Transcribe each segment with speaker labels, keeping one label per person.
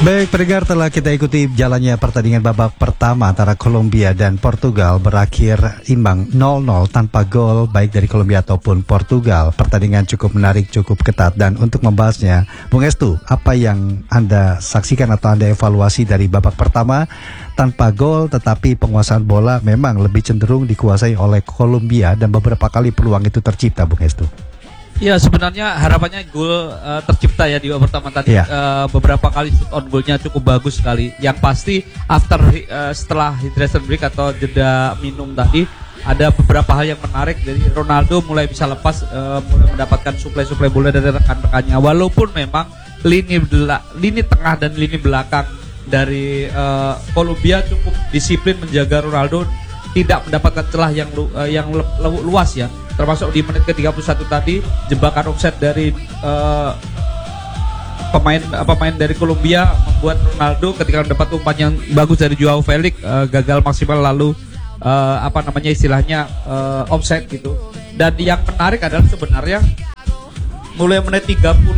Speaker 1: Baik, pendengar, telah kita ikuti jalannya pertandingan babak pertama antara Kolombia dan Portugal, berakhir imbang 0-0 tanpa gol baik dari Kolombia ataupun Portugal. Pertandingan cukup menarik, cukup ketat, dan untuk membahasnya, Bung Estu, apa yang Anda saksikan atau Anda evaluasi dari babak pertama? Tanpa gol, tetapi penguasaan bola memang lebih cenderung dikuasai oleh Kolombia dan beberapa kali peluang itu tercipta, Bung Estu.
Speaker 2: Ya, sebenarnya harapannya gol tercipta ya di babak pertama tadi. Beberapa kali shoot on goalnya cukup bagus sekali. Yang pasti setelah hydration break atau jeda minum tadi, ada beberapa hal yang menarik. Jadi Ronaldo mulai bisa lepas, mulai mendapatkan suplai bola dari rekan-rekannya. Walaupun memang lini tengah dan lini belakang dari Kolombia cukup disiplin menjaga Ronaldo tidak mendapatkan celah yang luas ya. Termasuk di menit ke-31 tadi, jebakan offside dari pemain dari Kolombia membuat Ronaldo ketika mendapat umpan yang bagus dari Joao Felix gagal maksimal, lalu istilahnya offside gitu. Dan yang menarik adalah sebenarnya mulai menit 35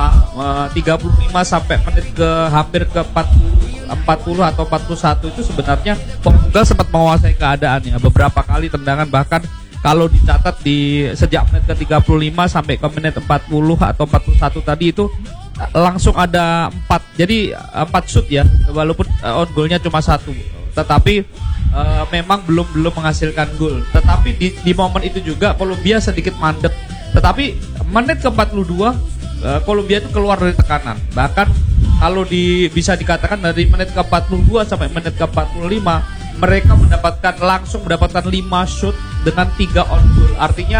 Speaker 2: sampai menit hampir ke 40 atau 41 itu sebenarnya Portugal sempat menguasai keadaan ya. Beberapa kali tendangan, bahkan kalau dicatat di sejak menit ke-35 sampai ke menit 40 atau 41 tadi itu langsung ada 4 shoot ya, walaupun on goalnya cuma 1, tetapi memang belum menghasilkan gol. Tetapi di momen itu juga Kolombia sedikit mandek, tetapi menit ke-42 Kolombia itu keluar dari tekanan. Bahkan kalau bisa dikatakan dari menit ke-42 sampai menit ke-45 mereka langsung mendapatkan 5 shoot dengan 3 on goal. Artinya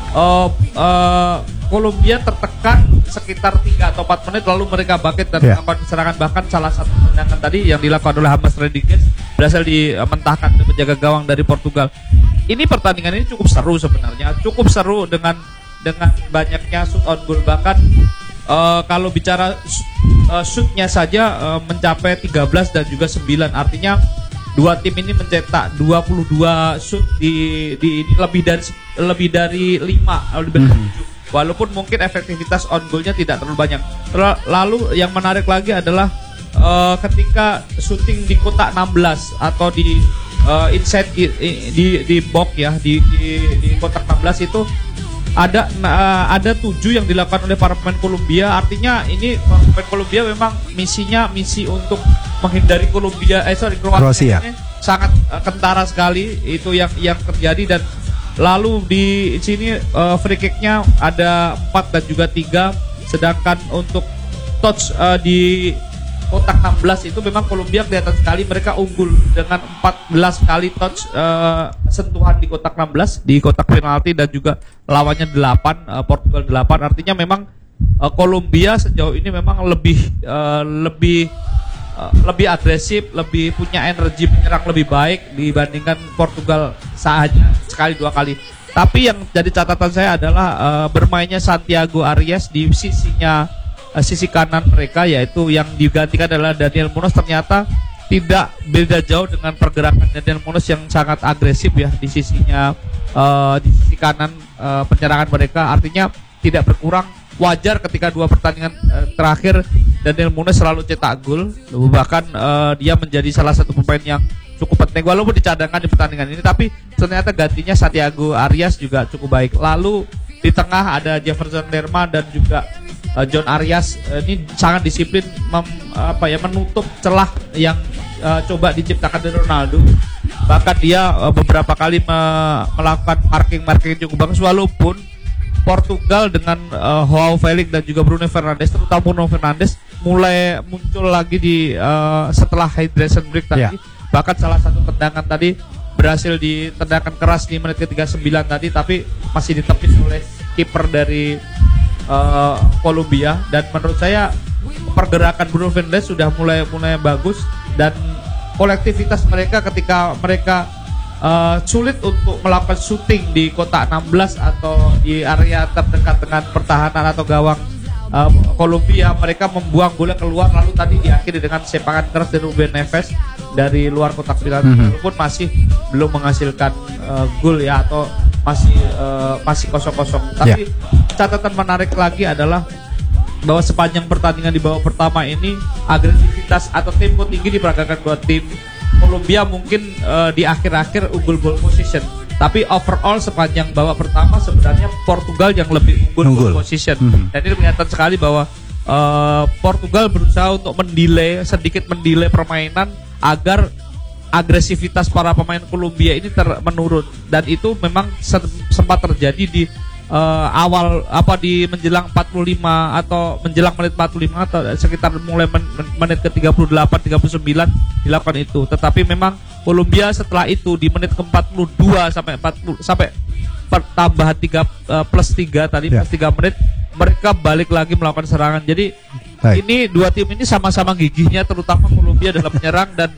Speaker 2: Kolombia tertekan sekitar 3 atau 4 menit, lalu mereka bangkit dan melakukan serangan. Bahkan salah satu tendangan tadi yang dilakukan oleh James Rodriguez berhasil dimentahkan dan menjaga gawang dari Portugal. Ini pertandingan ini cukup seru sebenarnya, cukup seru dengan banyaknya shoot on goal. Bahkan kalau bicara shootnya saja mencapai 13 dan juga 9, artinya dua tim ini mencetak 22 shoot di ini lebih dari 7. Walaupun mungkin efektivitas on goalnya tidak terlalu banyak. Lalu yang menarik lagi adalah ketika shooting di kotak 16 atau di inside di box ya, di kotak 16 itu ada 7 yang dilakukan oleh para pemain Kolombia. Artinya ini pemain Kolombia memang misi untuk menghindari Kroasia ini sangat kentara sekali. Itu yang terjadi. Dan lalu di sini free kicknya ada 4 dan juga 3, sedangkan untuk touch di kotak 16 itu memang Kolombia kelihatan sekali mereka unggul dengan 14 kali touch sentuhan di kotak 16 di kotak penalti, dan juga lawannya 8, Portugal 8. Artinya memang Kolombia sejauh ini memang lebih agresif, lebih punya energi menyerang lebih baik dibandingkan Portugal hanya sekali 2 kali. Tapi yang jadi catatan saya adalah bermainnya Santiago Arias di sisi kanan mereka, yaitu yang digantikan adalah Daniel Munoz. Ternyata tidak beda jauh dengan pergerakan Daniel Munoz yang sangat agresif ya di sisi kanan penyerangan mereka. Artinya tidak berkurang. Wajar ketika 2 pertandingan terakhir Daniel Munoz selalu cetak gol, bahkan dia menjadi salah satu pemain yang cukup penting walaupun dicadangkan di pertandingan ini, tapi ternyata gantinya Santiago Arias juga cukup baik. Lalu di tengah ada Jefferson Lerma dan juga John Arias. Ini sangat disiplin menutup celah yang coba diciptakan dari Ronaldo. Bahkan dia beberapa kali melakukan marking cukup bagus, walaupun Portugal dengan Joao Felix dan juga Bruno Fernandes, terutama Bruno Fernandes mulai muncul lagi setelah hydration break tadi. Bahkan salah satu tendangan tadi berhasil ditendangkan keras di menit ke-39 tadi, tapi masih ditepis oleh kiper dari Kolombia. Dan menurut saya pergerakan Bruno Fernandes sudah mulai bagus, dan kolektivitas mereka ketika mereka sulit untuk melakukan shooting di kotak 16 atau di area terdekat dengan pertahanan atau gawang Kolombia, mereka membuang bola keluar, lalu tadi diakhiri dengan sepakan keras dari Ruben Neves dari luar kotak penalti. Walaupun masih belum menghasilkan gol ya, atau masih 0-0. Tapi catatan menarik lagi adalah bahwa sepanjang pertandingan di babak pertama ini agresivitas atau tempo tinggi diperagakan dua tim. Kolombia mungkin di akhir-akhir unggul ball position, tapi overall sepanjang babak pertama sebenarnya Portugal yang lebih unggul ball position. Dan ini kelihatan sekali bahwa Portugal berusaha untuk sedikit mendelay permainan agar agresivitas para pemain Kolombia ini menurun, dan itu memang sempat terjadi di awal di menjelang 45 atau menjelang menit 45 atau sekitar mulai menit ke 38 39 dilakukan itu. Tetapi memang Kolombia setelah itu di menit ke 42 sampai tambahan 3 plus 3 tadi plus 3 menit mereka balik lagi melakukan serangan. Jadi ini dua tim ini sama-sama gigihnya, terutama Kolombia dalam menyerang dan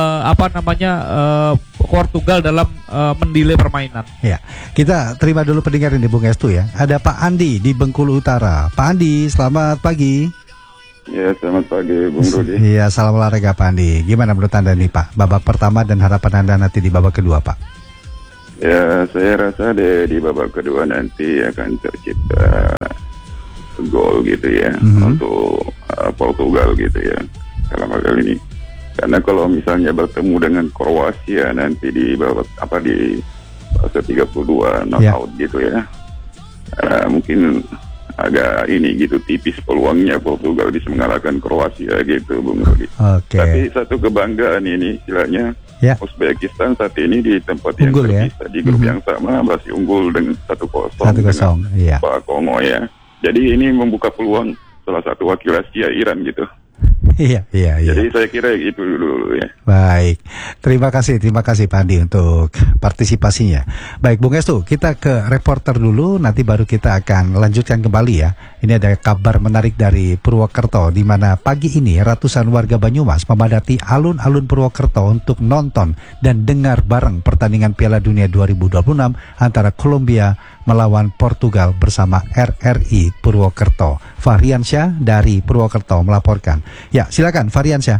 Speaker 2: Portugal dalam mendelay permainan.
Speaker 1: Ya, kita terima dulu pendengar ini Bung Estu ya. Ada Pak Andi di Bengkulu Utara. Pak Andi, selamat pagi.
Speaker 3: Ya, selamat pagi Bung Rudi.
Speaker 1: Iya, salam olahraga Pak Andi. Gimana menurut Anda nih Pak, babak pertama dan harapan Anda nanti di babak kedua Pak?
Speaker 3: Ya, saya rasa di babak kedua nanti akan tercipta gol gitu ya untuk Portugal gitu ya dalam hal kali ini. Karena kalau misalnya bertemu dengan Kroasia nanti di babak di fase 32 knockout gitu ya, mungkin agak ini gitu tipis peluangnya Portugal bisa mengalahkan Kroasia gitu Bung Rudi. Tapi satu kebanggaan ini istilahnya Uzbekistan saat ini di tempat unggul yang terpisah di grup yang sama masih unggul dengan 1-0 dengan Pak Kongo ya. Jadi ini membuka peluang salah satu wakil Asia, Iran gitu.
Speaker 1: Iya.
Speaker 3: Jadi saya kira itu dulu ya.
Speaker 1: Baik, terima kasih Pak Andi untuk partisipasinya. Baik, Bung Estu, kita ke reporter dulu, nanti baru kita akan lanjutkan kembali ya. Ini ada kabar menarik dari Purwokerto, di mana pagi ini ratusan warga Banyumas memadati alun-alun Purwokerto untuk nonton dan dengar bareng pertandingan Piala Dunia 2026 antara Kolombia melawan Portugal bersama RRI Purwokerto. Fahriansyah dari Purwokerto melaporkan. Ya, silakan Fahriansyah.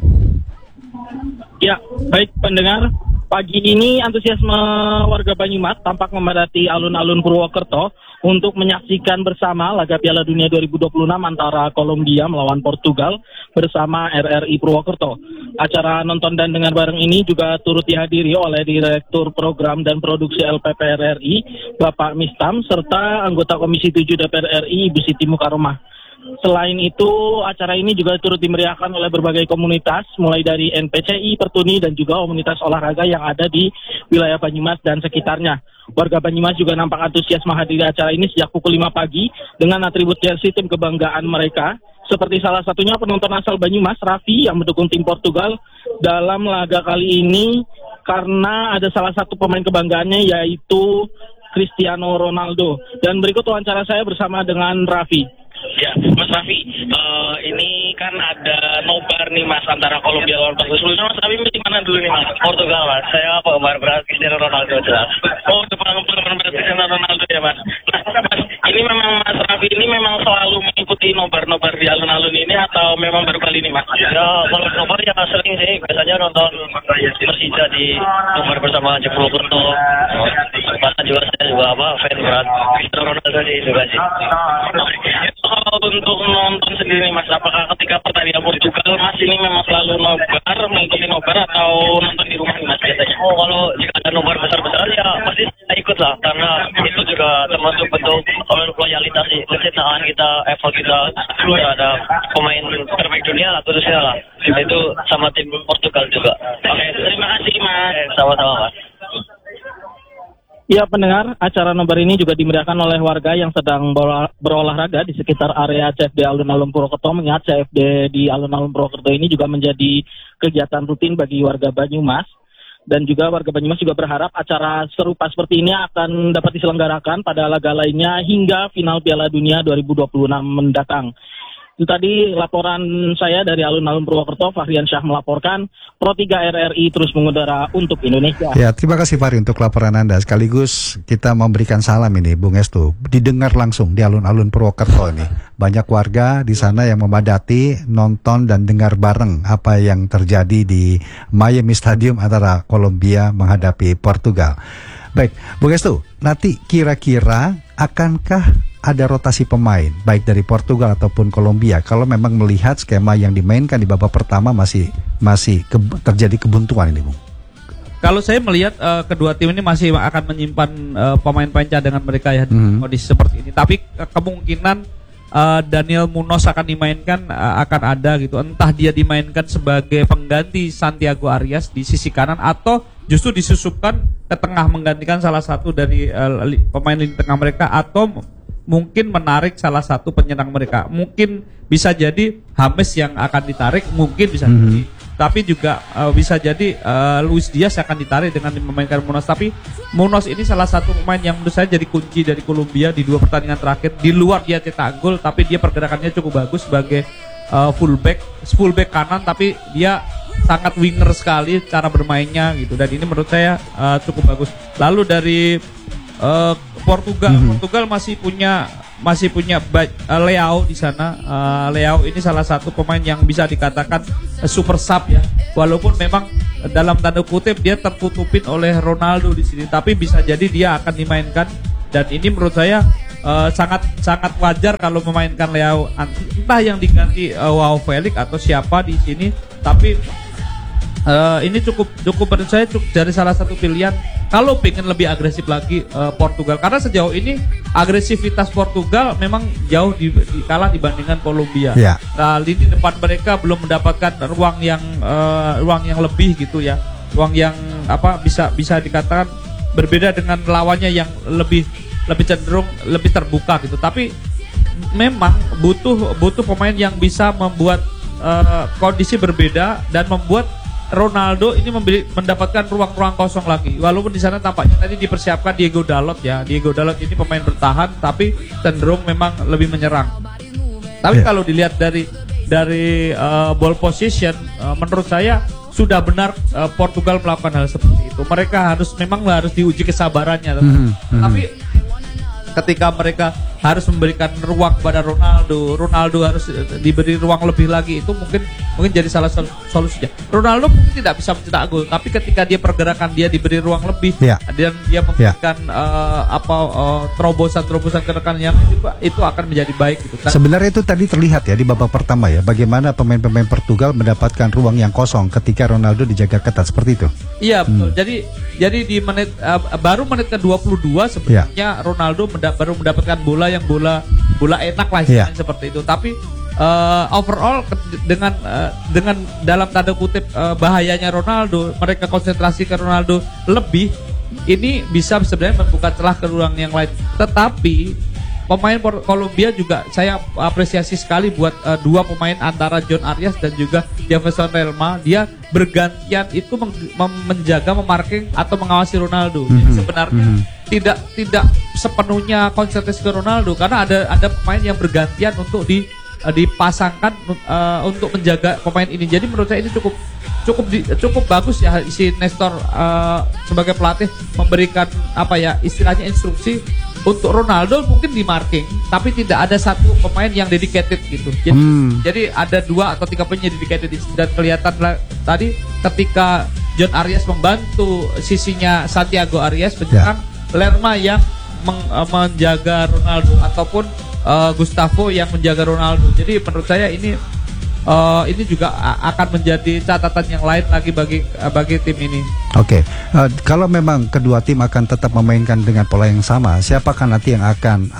Speaker 4: Ya, baik pendengar. Pagi ini antusiasme warga Banyumas tampak memadati alun-alun Purwokerto untuk menyaksikan bersama laga Piala Dunia 2026 antara Kolombia melawan Portugal bersama RRI Purwokerto. Acara nonton dan dengar bareng ini juga turut dihadiri oleh Direktur Program dan Produksi LPP RRI, Bapak Mistam, serta anggota Komisi 7 DPR RI, Ibu Siti Mukaromah. Selain itu, acara ini juga turut dimeriahkan oleh berbagai komunitas, mulai dari NPCI, Pertuni, dan juga komunitas olahraga yang ada di wilayah Banyumas dan sekitarnya. Warga Banyumas juga nampak antusias menghadiri acara ini sejak pukul 5 pagi dengan atribut jersey tim kebanggaan mereka. Seperti salah satunya penonton asal Banyumas, Raffi, yang mendukung tim Portugal dalam laga kali ini karena ada salah satu pemain kebanggaannya yaitu Cristiano Ronaldo. Dan berikut wawancara saya bersama dengan Raffi.
Speaker 5: Ya, Mas Raffi, ini kan ada nobar nih Mas antara Kolombia lawan Portugal. Sebelumnya Mas Raffi di mana dulu nih Mas? Portugal Mas, saya penggemar berat Cristiano Ronaldo jelas. Oh, penggemar berat Cristiano Ronaldo ya Mas. Nah, Mas, ini memang Mas Raffi ini memang selalu mengikuti nobar-nobar di alun-alun ini atau memang baru kali ini Mas? Ya, kalau nobar ya sering sih, biasanya nonton Persija di nobar bersama Jepul Kurto. Bahkan juga saya juga fan berat Cristiano Ronaldo juga sih. Kalau untuk nonton sendiri Mas, apakah ketika pertandingan Portugal Mas ini memang selalu nobar, mengikuti nobar atau nonton di rumah nih Mas biasanya? Oh, kalau jika ada nobar besar-besar ya pasti saya ikut lah, karena itu juga termasuk bentuk loyalitas sih, kecintaan kita, effort kita ada pemain terbaik dunia lah khususnya lah. Itu sama tim Portugal juga. Oke, terima kasih Mas. Sama-sama Mas.
Speaker 4: Ya pendengar, acara nobar ini juga dimeriahkan oleh warga yang sedang berolahraga di sekitar area CFD Alun-Alun Purwokerto, mengingat CFD di Alun-Alun Purwokerto ini juga menjadi kegiatan rutin bagi warga Banyumas. Dan juga warga Banyumas juga berharap acara serupa seperti ini akan dapat diselenggarakan pada laga lainnya hingga final Piala Dunia 2026 mendatang. Itu tadi laporan saya dari alun-alun Purwokerto. Fahriansyah melaporkan. Pro 3 RRI terus mengudara untuk Indonesia.
Speaker 1: Ya, terima kasih Fahri untuk laporan Anda. Sekaligus kita memberikan salam ini, Bung Estu. Didengar langsung di alun-alun Purwokerto ini. Banyak warga di sana yang memadati, nonton dan dengar bareng apa yang terjadi di Miami Stadium antara Kolombia menghadapi Portugal. Baik, Bung Estu, nanti kira-kira akankah ada rotasi pemain baik dari Portugal ataupun Kolombia. Kalau memang melihat skema yang dimainkan di babak pertama masih terjadi kebuntuan ini, Bung.
Speaker 2: Kalau saya melihat kedua tim ini masih akan menyimpan pemain-pemain cadangan mereka ya di kondisi seperti ini. Tapi kemungkinan Daniel Munoz akan dimainkan akan ada gitu. Entah dia dimainkan sebagai pengganti Santiago Arias di sisi kanan atau justru disusupkan ke tengah menggantikan salah satu dari pemain lini tengah mereka, atau mungkin menarik salah satu penyerang mereka. Mungkin bisa jadi James yang akan ditarik, mungkin bisa jadi. Tapi juga bisa jadi Luis Diaz akan ditarik dengan memainkan Munoz. Tapi Munoz ini salah satu pemain yang menurut saya jadi kunci dari Kolombia di 2 pertandingan terakhir. Di luar dia cetak gol, tapi dia pergerakannya cukup bagus sebagai fullback kanan, tapi dia sangat winger sekali cara bermainnya gitu. Dan ini menurut saya cukup bagus. Lalu dari Portugal masih punya Leao di sana. Leao ini salah satu pemain yang bisa dikatakan super sub ya. Walaupun memang dalam tanda kutip dia tertutupin oleh Ronaldo di sini, tapi bisa jadi dia akan dimainkan. Dan ini menurut saya sangat wajar kalau memainkan Leao. Entah yang diganti Joao Felix atau siapa di sini, tapi ini cukup menurut saya dari salah satu pilihan kalau pengen lebih agresif lagi Portugal, karena sejauh ini agresivitas Portugal memang jauh kalah dibandingkan Kolombia. Nah, lini depan mereka belum mendapatkan ruang yang lebih gitu ya, ruang yang bisa dikatakan berbeda dengan lawannya yang lebih cenderung lebih terbuka gitu. Tapi memang butuh pemain yang bisa membuat kondisi berbeda dan membuat Ronaldo ini mendapatkan ruang-ruang kosong lagi. Walaupun di sana tampaknya tadi dipersiapkan Diego Dalot ya. Diego Dalot ini pemain bertahan tapi cenderung memang lebih menyerang. Tapi kalau dilihat dari ball position, menurut saya sudah benar Portugal melakukan hal seperti itu. Mereka harus diuji kesabarannya. Tapi ketika mereka harus memberikan ruang kepada Ronaldo harus diberi ruang lebih lagi, itu mungkin jadi salah satu solusinya. Ronaldo mungkin tidak bisa mencetak gol, tapi ketika dia pergerakan dia diberi ruang lebih dan dia memberikan terobosan ke rekannya, itu akan menjadi baik gitu kan.
Speaker 1: Sebenarnya itu tadi terlihat ya di babak pertama ya, bagaimana pemain-pemain Portugal mendapatkan ruang yang kosong ketika Ronaldo dijaga ketat seperti itu. Iya
Speaker 2: betul. Jadi di baru menit ke-22 sebenarnya Ronaldo baru mendapatkan bola enak lah seperti itu. Tapi overall dengan dalam tanda kutip bahayanya Ronaldo, mereka konsentrasi ke Ronaldo lebih, ini bisa sebenarnya membuka celah ke ruang yang lain. Tetapi pemain Kolombia juga saya apresiasi sekali buat dua pemain antara John Arias dan juga Jefferson Relma. Dia bergantian itu menjaga, memarking atau mengawasi Ronaldo. Jadi sebenarnya tidak sepenuhnya konsentrasi ke Ronaldo, karena ada pemain yang bergantian untuk dipasangkan untuk menjaga pemain ini. Jadi menurut saya ini cukup bagus ya si Nestor sebagai pelatih memberikan istilahnya instruksi untuk Ronaldo mungkin di marking, tapi tidak ada satu pemain yang dedicated gitu. Jadi ada 2 atau 3 pemain yang dedicated, dan kelihatan tadi ketika John Arias membantu sisinya Santiago Arias menyerang, Lerma yang menjaga Ronaldo ataupun Gustavo yang menjaga Ronaldo. Jadi menurut saya ini juga akan menjadi catatan yang lain lagi bagi tim ini.
Speaker 1: Oke. Kalau memang kedua tim akan tetap memainkan dengan pola yang sama, siapakah nanti yang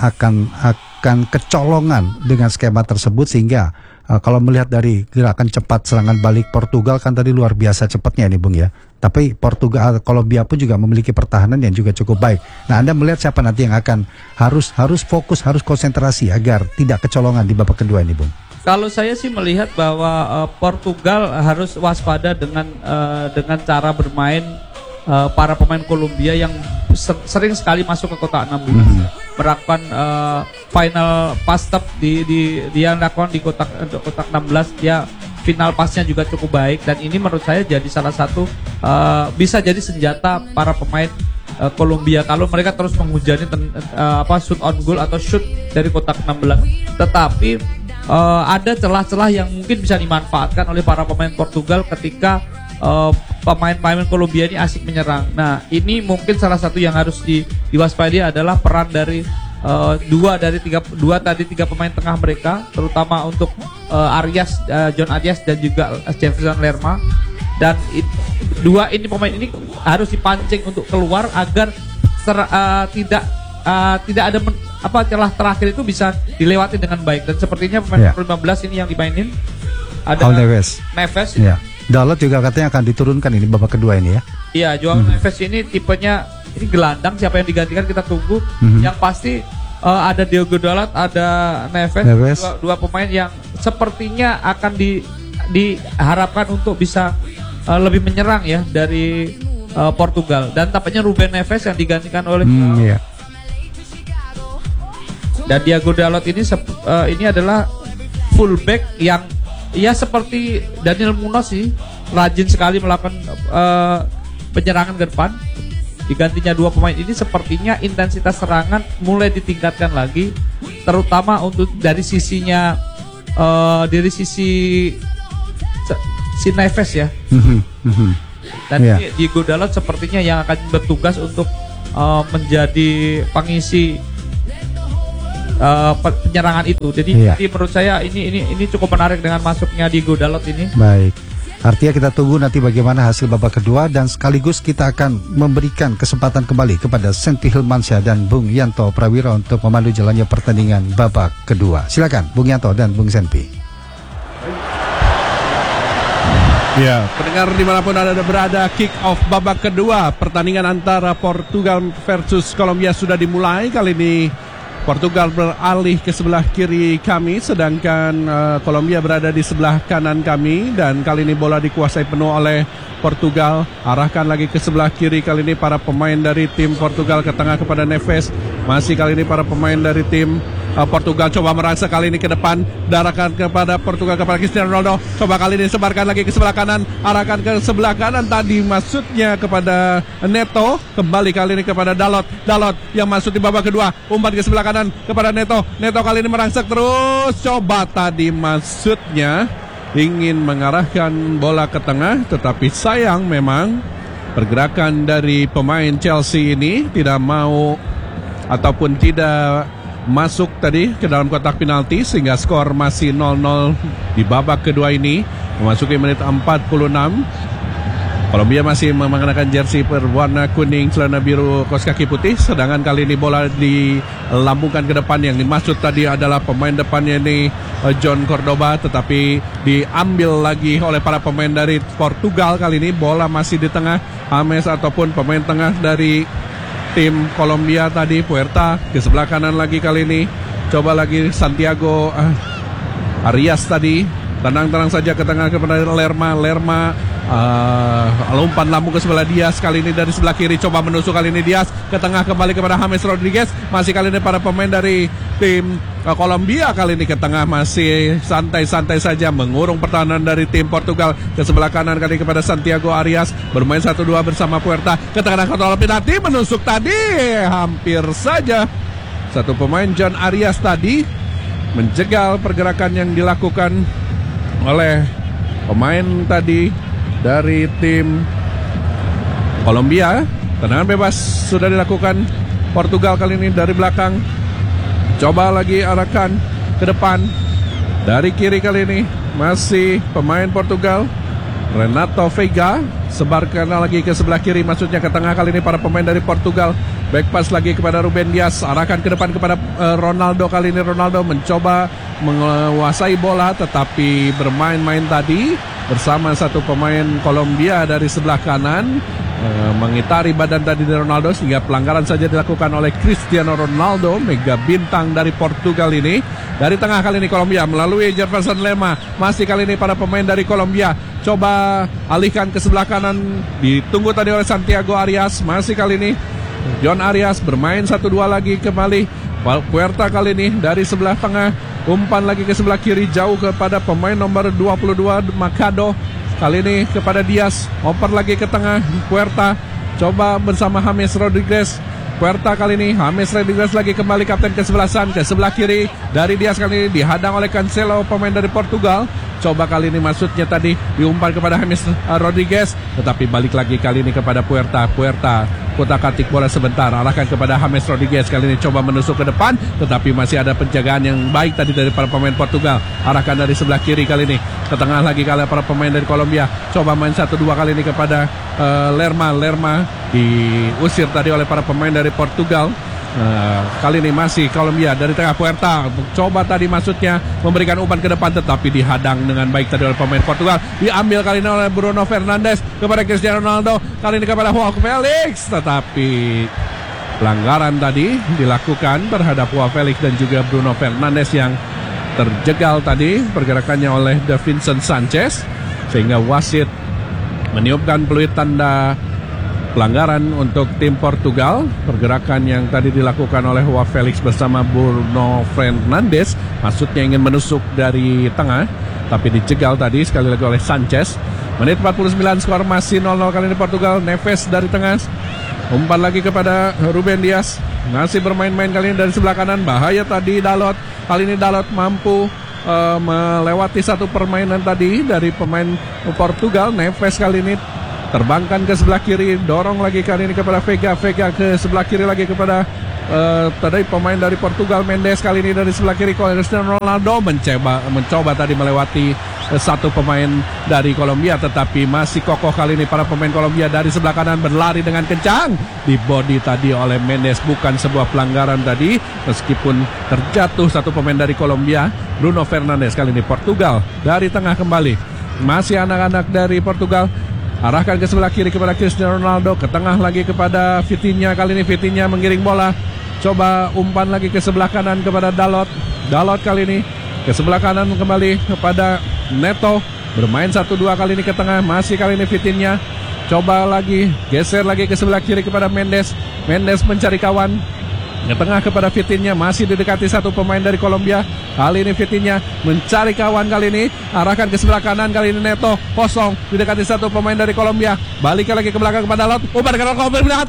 Speaker 1: akan kecolongan dengan skema tersebut, sehingga kalau melihat dari gerakan cepat serangan balik Portugal kan tadi luar biasa cepatnya nih Bung ya. Tapi Kolombia pun juga memiliki pertahanan yang juga cukup baik. Nah, Anda melihat siapa nanti yang akan harus fokus, harus konsentrasi agar tidak kecolongan di babak kedua ini, Bung?
Speaker 2: Kalau saya sih melihat bahwa Portugal harus waspada dengan cara bermain para pemain Kolombia yang sering sekali masuk ke kotak 16, melakukan final pass stop dia lakukan di kotak 16. Dia final passnya juga cukup baik, dan ini menurut saya jadi salah satu bisa jadi senjata para pemain Kolombia kalau mereka terus menghujani shoot on goal atau shoot dari kotak 16. Tetapi ada celah-celah yang mungkin bisa dimanfaatkan oleh para pemain Portugal ketika pemain-pemain Kolombia ini asik menyerang. Nah, ini mungkin salah satu yang harus diwaspadai adalah peran dari dua tadi tiga pemain tengah mereka, terutama untuk John Arias dan juga Jefferson Lerma, dan dua ini pemain ini harus dipancing untuk keluar agar tidak ada celah terakhir itu bisa dilewati dengan baik. Dan sepertinya pemain 15 ini yang dimainin ada Neves ini.
Speaker 1: Dalot juga katanya akan diturunkan ini babak kedua ini ya.
Speaker 2: Iya, Joao Neves ini tipenya ini gelandang, siapa yang digantikan kita tunggu. Yang pasti ada Diogo Dalot, ada Neves. Dua pemain yang sepertinya akan diharapkan untuk bisa lebih menyerang ya dari Portugal. Dan tampaknya Ruben Neves yang digantikan oleh dan Diogo Dalot ini adalah fullback yang ya seperti Daniel Munoz sih, rajin sekali melakukan penyerangan ke depan. Digantinya dua pemain ini sepertinya intensitas serangan mulai ditingkatkan lagi, terutama untuk dari sisinya si Neves ya. Dan Diogo Dalot sepertinya yang akan bertugas untuk menjadi pengisi penyerangan itu. Jadi menurut saya ini cukup menarik dengan masuknya Diogo Dalot ini.
Speaker 1: Baik. Artinya kita tunggu nanti bagaimana hasil babak kedua, dan sekaligus kita akan memberikan kesempatan kembali kepada Senti Hilmansyah dan Bung Yanto Prawiro untuk memandu jalannya pertandingan babak kedua. Silakan Bung Yanto dan Bung Senti.
Speaker 6: Ya, pendengar dimanapun Anda berada, kick off babak kedua pertandingan antara Portugal versus Kolombia sudah dimulai. Kali ini Portugal beralih ke sebelah kiri kami, sedangkan Kolombia berada di sebelah kanan kami. Dan kali ini bola dikuasai penuh oleh Portugal. Arahkan lagi ke sebelah kiri, kali ini para pemain dari tim Portugal ke tengah kepada Neves. Masih kali ini para pemain dari tim Portugal coba merasa kali ini ke depan, darahkan kepada Portugal kepada Cristiano Ronaldo. Coba kali ini sebarkan lagi ke sebelah kanan, arahkan ke sebelah kanan, tadi maksudnya kepada Neto. Kembali kali ini kepada Dalot yang masuk di babak kedua, umpan ke sebelah kanan kepada Neto kali ini merangsek terus. Coba tadi maksudnya ingin mengarahkan bola ke tengah, tetapi sayang memang pergerakan dari pemain Chelsea ini tidak mau ataupun tidak masuk tadi ke dalam kotak penalti, sehingga skor masih 0-0 di babak kedua ini. Memasuki menit 46, Kolombia masih mengenakan jersey berwarna kuning, celana biru, kaos kaki putih. Sedangkan kali ini bola dilambungkan ke depan, yang dimaksud tadi adalah pemain depannya ini John Cordoba, tetapi diambil lagi oleh para pemain dari Portugal. Kali ini bola masih di tengah James ataupun pemain tengah dari tim Kolombia tadi, Puerta. Ke sebelah kanan lagi kali ini, coba lagi Santiago Arias tadi, tenang-tenang saja ke tengah kepada Lerma. Umpan lambung ke sebelah Diaz, kali ini dari sebelah kiri coba menusuk, kali ini Diaz ke tengah kembali kepada James Rodriguez. Masih kali ini para pemain dari tim Kolombia kali ini ke tengah, masih santai-santai saja mengurung pertahanan dari tim Portugal. Ke sebelah kanan kali kepada Santiago Arias, bermain 1-2 bersama Puerta. Ke tengah kontrol penalti, menusuk tadi hampir saja satu pemain John Arias tadi menjegal pergerakan yang dilakukan oleh pemain tadi dari tim Kolombia. Tendangan bebas sudah dilakukan Portugal kali ini dari belakang. Coba lagi arahkan ke depan dari kiri, kali ini masih pemain Portugal Renato Veiga. Sebarkan lagi ke sebelah kiri, maksudnya ke tengah, kali ini para pemain dari Portugal. Back pass lagi kepada Ruben Dias, arahkan ke depan kepada Ronaldo. Kali ini Ronaldo mencoba menguasai bola, tetapi bermain-main tadi bersama satu pemain Kolombia dari sebelah kanan, mengitari badan tadi dari Ronaldo, sehingga pelanggaran saja dilakukan oleh Cristiano Ronaldo, mega bintang dari Portugal ini. Dari tengah kali ini Kolombia melalui Jefferson Lerma, masih kali ini para pemain dari Kolombia coba alihkan ke sebelah kanan, ditunggu tadi oleh Santiago Arias. Masih kali ini John Arias bermain 1-2 lagi kembali. Puerta kali ini dari sebelah tengah, umpan lagi ke sebelah kiri jauh kepada pemain nomor 22 Macado. Kali ini kepada Diaz, oper lagi ke tengah. Puerta coba bersama James Rodriguez. Puerta kali ini James Rodriguez lagi kembali kapten kesebelasan ke sebelah kiri dari Diaz kali ini dihadang oleh Cancelo pemain dari Portugal. Coba kali ini maksudnya tadi diumpan kepada James Rodriguez, tetapi balik lagi kali ini kepada Puerta. Kutak-katik bola sebentar, arahkan kepada James Rodriguez, kali ini coba menusuk ke depan, tetapi masih ada penjagaan yang baik tadi dari para pemain Portugal. Arahkan dari sebelah kiri kali ini ke tengah lagi kali para pemain dari Kolombia. Coba main 1-2 kali ini kepada Lerma diusir tadi oleh para pemain dari Portugal. Kali ini masih Kolombia dari tengah. Puerta coba tadi maksudnya memberikan umpan ke depan, tetapi dihadang dengan baik tadi oleh pemain Portugal. Diambil kali ini oleh Bruno Fernandes kepada Cristiano Ronaldo, kali ini kepada Joao Felix, tetapi pelanggaran tadi dilakukan terhadap Joao Felix dan juga Bruno Fernandes yang terjegal tadi pergerakannya oleh Davinson Sanchez, sehingga wasit meniupkan peluit tanda pelanggaran untuk tim Portugal. Pergerakan yang tadi dilakukan oleh Joao Felix bersama Bruno Fernandes, maksudnya ingin menusuk dari tengah, tapi dijegal tadi sekali lagi oleh Sanchez. Menit 49, skor masih 0-0 kali ini Portugal. Neves dari tengah, umpan lagi kepada Ruben Dias, masih bermain-main kali ini dari sebelah kanan. Bahaya tadi Dalot, kali ini Dalot mampu melewati satu permainan tadi dari pemain Portugal. Neves kali ini terbangkan ke sebelah kiri, dorong lagi kali ini kepada Vega ke sebelah kiri lagi kepada tadi pemain dari Portugal, Mendes, kali ini dari sebelah kiri Cristiano Ronaldo mencoba tadi melewati satu pemain dari Kolombia, tetapi masih kokoh kali ini para pemain Kolombia dari sebelah kanan berlari dengan kencang, di body tadi oleh Mendes. Bukan sebuah pelanggaran tadi meskipun terjatuh satu pemain dari Kolombia. Bruno Fernandes kali ini Portugal dari tengah kembali, masih anak-anak dari Portugal. Arahkan ke sebelah kiri kepada Cristiano Ronaldo, ke tengah lagi kepada Vitinha, kali ini Vitinha mengiring bola. Coba umpan lagi ke sebelah kanan kepada Dalot kali ini ke sebelah kanan kembali kepada Neto. Bermain 1-2 kali ini ke tengah, masih kali ini Vitinha. Coba lagi geser lagi ke sebelah kiri kepada Mendes mencari kawan. Ke tengah kepada Vitinha, masih didekati satu pemain dari Kolombia. Kali ini Vitinha mencari kawan, kali ini arahkan ke sebelah kanan, kali ini Neto kosong, didekati satu pemain dari Kolombia. Balik lagi ke belakang kepada Dalot, umpan ke Kolombia,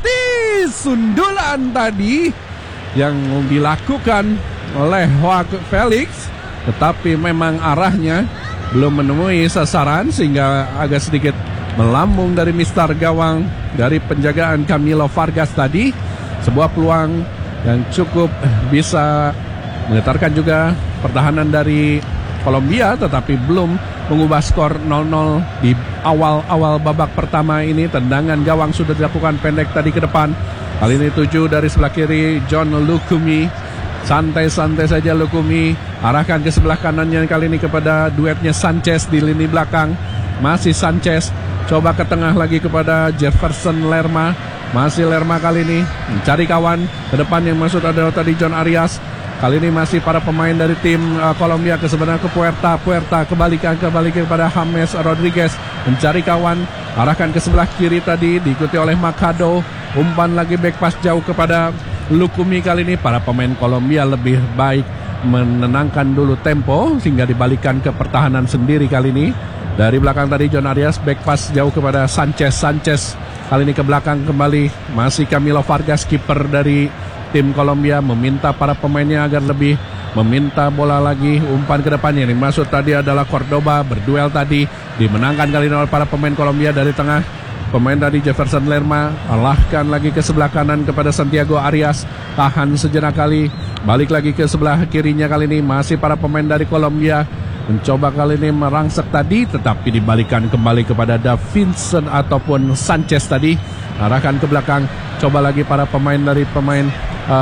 Speaker 6: sundulan tadi yang dilakukan oleh Joao Felix, tetapi memang arahnya belum menemui sasaran sehingga agak sedikit melambung dari mister gawang dari penjagaan Camilo Vargas tadi. Sebuah peluang yang cukup bisa menggetarkan juga pertahanan dari Kolombia, tetapi belum mengubah skor 0-0 di awal babak pertama ini. Tendangan gawang sudah dilakukan pendek tadi ke depan. Kali ini 7 dari sebelah kiri John Lukumi. Santai-santai saja Lukumi. Arahkan ke sebelah kanannya kali ini kepada duetnya Sanchez di lini belakang. Masih Sanchez. Coba ke tengah lagi kepada Jefferson Lerma. Masih Lerma kali ini mencari kawan. Ke depan yang masuk adalah tadi John Arias. Kali ini masih para pemain dari tim Kolombia ke sebenarnya ke Puerta kembalikan kepada James Rodriguez mencari kawan. Arahkan ke sebelah kiri tadi diikuti oleh Macado. Umpan lagi back pass jauh kepada Lukumi. Kali ini para pemain Kolombia lebih baik menenangkan dulu tempo sehingga dibalikan ke pertahanan sendiri kali ini. Dari belakang tadi John Arias back pass jauh kepada Sanchez kali ini ke belakang kembali. Masih Camilo Vargas, kiper dari tim Kolombia, meminta para pemainnya agar lebih meminta bola lagi. Umpan ke depannya, yang dimaksud tadi adalah Cordoba. Berduel tadi dimenangkan kali ini oleh para pemain Kolombia dari tengah. Pemain tadi Jefferson Lerma alahkan lagi ke sebelah kanan kepada Santiago Arias. Tahan sejenak kali, balik lagi ke sebelah kirinya kali ini. Masih para pemain dari Kolombia mencoba kali ini merangsek tadi, tetapi dibalikan kembali kepada Davinson ataupun Sanchez tadi. Arahkan ke belakang, coba lagi para pemain dari pemain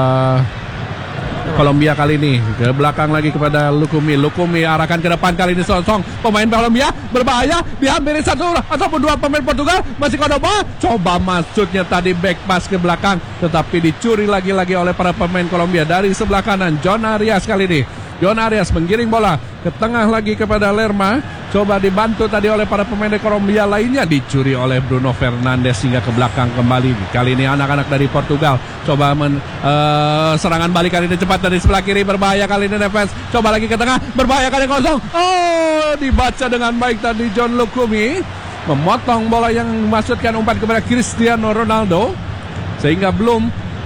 Speaker 6: Kolombia kali ini ke belakang lagi kepada Lukumi arahkan ke depan kali ini Song pemain Kolombia berbahaya, dihampiri satu ataupun dua pemain Portugal. Masih Cordoba, coba maksudnya tadi back pass ke belakang, tetapi dicuri lagi oleh para pemain Kolombia dari sebelah kanan. John Arias kali ini menggiring bola ke tengah lagi kepada Lerma. Coba dibantu tadi oleh para pemain dari Kolombia lainnya, dicuri oleh Bruno Fernandes hingga ke belakang kembali. Kali ini anak-anak dari Portugal coba serangan balik kali ini cepat dari sebelah kiri, berbahaya kali ini Neves. Coba lagi ke tengah, berbahaya kali kosong. Dibaca dengan baik tadi John Lukumi, memotong bola yang memasukkan umpan kepada Cristiano Ronaldo sehingga belum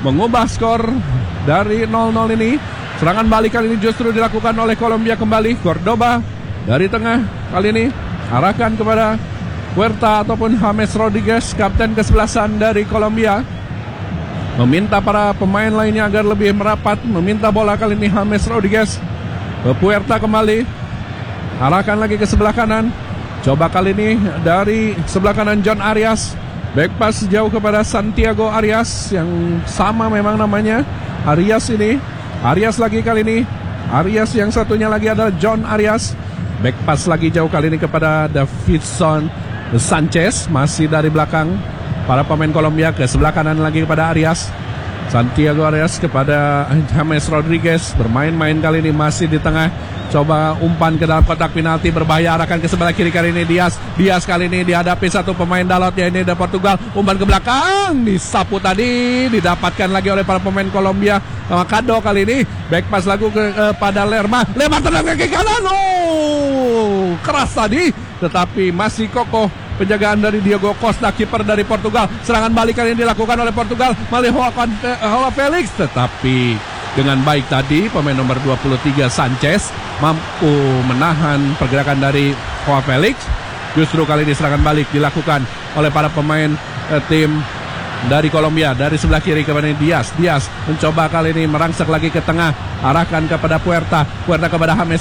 Speaker 6: mengubah skor dari 0-0 ini. Serangan balik kali ini justru dilakukan oleh Kolombia kembali. Cordoba dari tengah kali ini arahkan kepada Huerta ataupun James Rodriguez, kapten kesebelasan dari Kolombia. Meminta para pemain lainnya agar lebih merapat. Meminta bola kali ini James Rodriguez. Huerta kembali. Arahkan lagi ke sebelah kanan. Coba kali ini dari sebelah kanan John Arias. Back pass jauh kepada Santiago Arias. Yang sama memang namanya Arias ini. Arias lagi kali ini. Arias yang satunya lagi adalah John Arias. Back pass lagi jauh kali ini kepada Davidson Sanchez. Masih dari belakang para pemain Kolombia ke sebelah kanan lagi kepada Arias. Santiago Arias kepada James Rodriguez. Bermain-main kali ini masih di tengah. Coba umpan ke dalam kotak penalti, berbahaya. Arahkan ke sebelah kiri kali ini Diaz. Diaz kali ini dihadapi satu pemain Dalot, ya ini dari Portugal. Umpan ke belakang, disapu tadi, didapatkan lagi oleh para pemain Kolombia. Kado kali ini back pass lagu kepada Lerma. Lerma tendang ke kanan. Oh, keras tadi, tetapi masih kokoh penjagaan dari Diogo Costa, kiper dari Portugal. Serangan balik kali ini dilakukan oleh Portugal melalui Joao Felix, tetapi dengan baik tadi pemain nomor 23 Sanchez mampu menahan pergerakan dari Joao Felix. Justru kali ini serangan balik dilakukan oleh para pemain tim dari Kolombia. Dari sebelah kiri kepada Diaz. Diaz mencoba kali ini merangsek lagi ke tengah. Arahkan kepada Huerta. Huerta kepada James